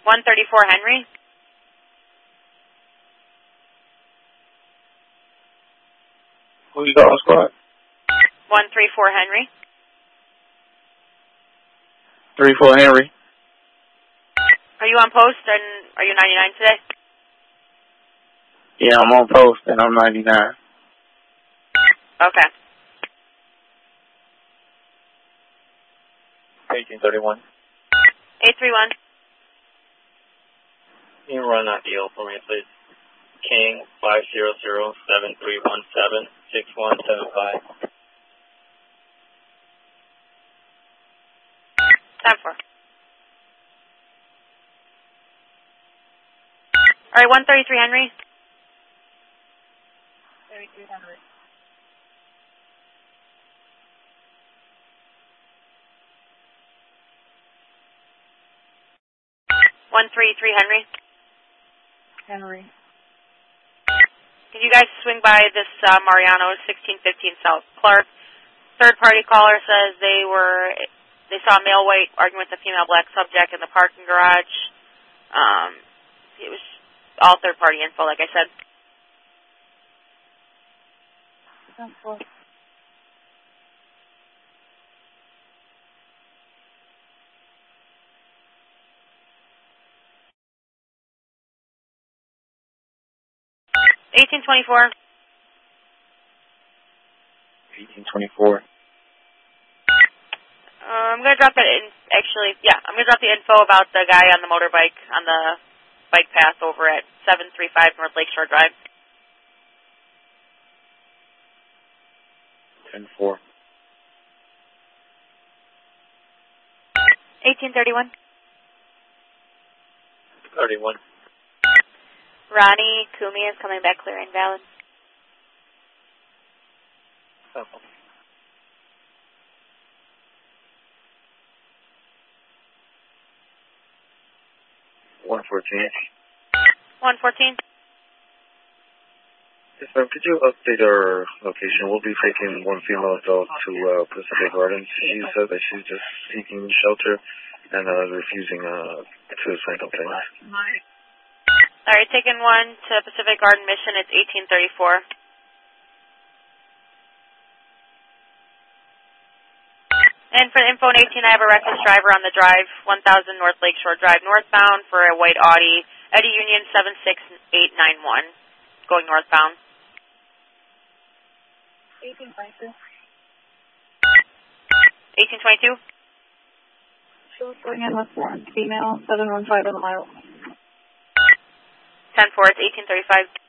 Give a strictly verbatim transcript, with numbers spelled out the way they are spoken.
one thirty-four Henry. Who you got on squad? one thirty-four Henry. three four Henry. Are you on post and are you ninety-nine today? Yeah, I'm on post and I'm ninety-nine. Okay. eighteen thirty-one. eight three one. Can you run that deal for me, please? King five zero zero seven three one seven six one seven five. Time for. All right, one thirty-three Henry. thirty-three Henry. one thirty-three Henry. Henry. Can you guys swing by this uh, Mariano sixteen fifteen South Clark? Third party caller says they were they saw a male white arguing with a female black subject in the parking garage. Um, it was all third party info, like I said. eighteen twenty-four. eighteen twenty-four. Uh, I'm going to drop that in, actually, yeah, I'm going to drop the info about the guy on the motorbike on the bike path over at seven three five North Lakeshore Drive. ten four. eighteen thirty-one. thirty-one. Ronnie Kumi is coming back clear and valid. Oh. one fourteen. one fourteen. Yes, ma'am. Could you update our location? We'll be taking one female adult to uh, Pacific Gardens. She said that she's just seeking shelter and uh, refusing uh, to sign complaints. All right, taking one to Pacific Garden Mission. It's eighteen thirty-four. And for the info in eighteen, I have a reckless driver on the drive, one thousand North Lakeshore Drive northbound for a white Audi, Eddie Union seven six eight nine one, going northbound. eighteen twenty-two. eighteen twenty-two? Sure, going in with one female, seven one five on the mile. ten four, it's eighteen thirty-five.